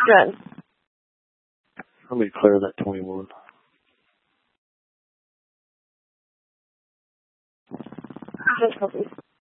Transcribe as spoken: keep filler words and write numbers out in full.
Good. Let me clear that twenty-one. Just copy.